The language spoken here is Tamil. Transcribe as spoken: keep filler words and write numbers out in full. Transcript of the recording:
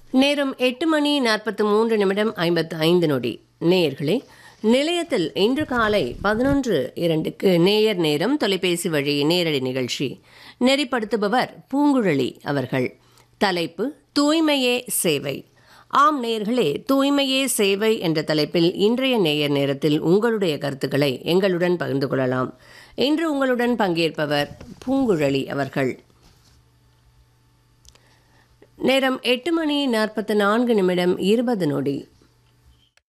நேரம் எட்டு மணி நாற்பத்து மூன்று நிமிடம் ஐம்பத்து ஐந்து நொடி. நேயர்களே, நிலையத்தில் இன்று காலை பதினொன்று இரண்டுக்கு நேயர் நேரம் தொலைபேசி வழி நேரடி நிகழ்ச்சி. நெறிப்படுத்துபவர் பூங்குழலி அவர்கள். தலைப்பு தூய்மையே சேவை. ஆம் நேயர்களே, தூய்மையே சேவை என்ற தலைப்பில் இன்றைய நேயர் நேரத்தில் உங்களுடைய கருத்துக்களை எங்களுடன் பகிர்ந்து கொள்ளலாம். இன்று உங்களுடன் பங்கேற்பவர் பூங்குழலி அவர்கள். நேரம் எட்டு மணி நாற்பத்து நான்கு நிமிடம் இருபது நொடி.